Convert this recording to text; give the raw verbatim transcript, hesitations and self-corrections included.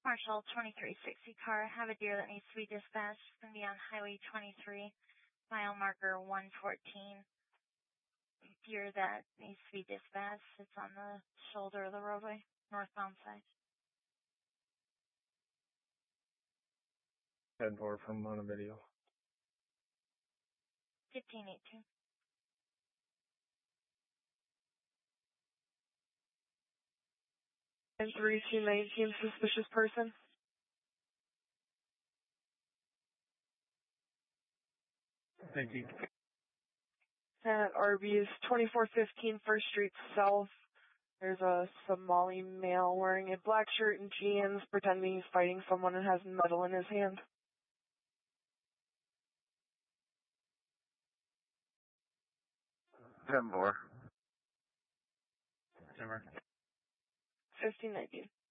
Marshall twenty-three sixty car, have a deer that needs to be dispatched. It's going to be on Highway twenty-three, mile marker one fourteen. Deer that needs to be dispatched. It's on the shoulder of the roadway, northbound side. ten four from on a video. fifteen eighteen. And three two nineteen, suspicious person. Thank you. At Arby's, twenty-four fifteen First Street South. There's a Somali male wearing a black shirt and jeans, pretending he's fighting someone and has metal in his hand. ten four. Timber. fifteen nineteen.